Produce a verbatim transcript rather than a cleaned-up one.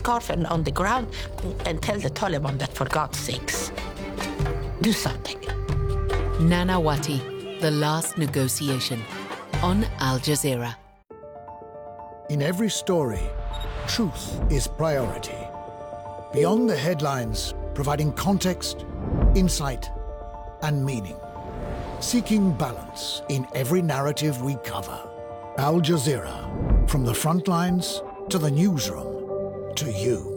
scarf and on the ground and tell the Taliban that, for God's sakes, do something. Nanawati, The Last Negotiation, on Al Jazeera. In every story, truth is priority. Beyond the headlines, providing context, insight, and meaning. Seeking balance in every narrative we cover. Al Jazeera, from the front lines to the newsroom to you.